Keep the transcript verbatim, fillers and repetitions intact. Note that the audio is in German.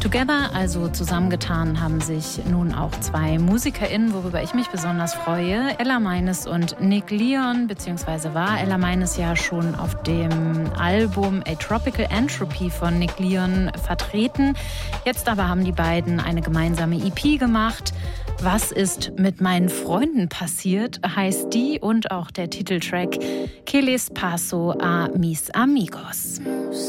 Together, also zusammengetan, haben sich nun auch zwei MusikerInnen, worüber ich mich besonders freue. Ella Meines und Nick Leon, beziehungsweise war Ella Meines ja schon auf dem Album A Tropical Entropy von Nick Leon vertreten. Jetzt aber haben die beiden eine gemeinsame E P gemacht. Was ist mit meinen Freunden passiert, heißt die und auch der Titeltrack Que les paso a mis amigos.